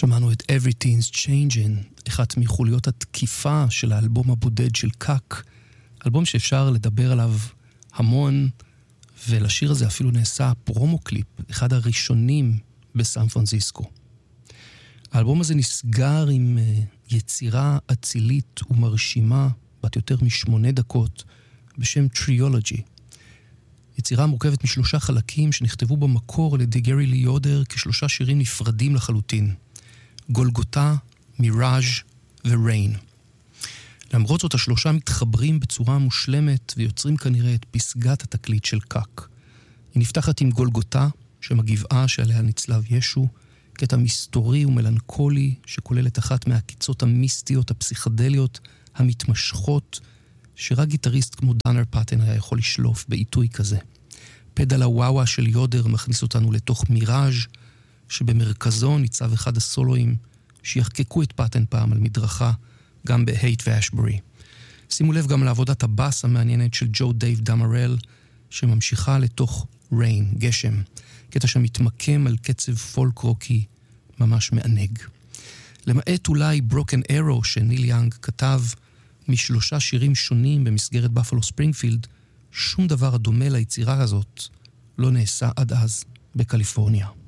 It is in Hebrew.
שמענו את Everything's Changing, אחת מחוליות התקיפה של האלבום הבודד של קאק, אלבום שאפשר לדבר עליו המון, ולשיר הזה אפילו נעשה פרומו-קליפ, אחד הראשונים בסן פרנסיסקו. האלבום הזה נסגר עם יצירה אצילית ומרשימה, בת יותר מ8 דקות, בשם Triology. יצירה מורכבת מ3 חלקים שנכתבו במקור על ידי גרי לי יודר כ3 שירים נפרדים לחלוטין. גולגותה, מיראז' וריין. למרות זאת, ה3 מתחברים בצורה מושלמת ויוצרים כנראה את פסגת התקליט של קאק. היא נפתחת עם גולגותה, שם הגבעה שעליה נצלב ישו, קטע מסתורי ומלנכולי שכולל את אחת מהקיצות המיסטיות הפסיכדליות המתמשכות, שרק גיטריסט כמו דאנר פאטן היה יכול לשלוף בעיתוי כזה. פדל הוואווה של יודר מכניס אותנו לתוך מיראז' שבמרכזו ניצב אחד הסולואים שיחקקו את פאטן פעם על מדרכה, גם בהייט ואשברי. שימו לב גם לעבודת הבאס המעניינת של ג'ו דייב דמרל, שממשיכה לתוך ריין, גשם, קטע שמתמקם על קצב פולק רוקי ממש מענג. למעט אולי ברוקן אירו שניל יאנג כתב מ3 שירים שונים במסגרת בפלו ספרינגפילד, שום דבר הדומה ליצירה הזאת לא נעשה עד אז בקליפורניה.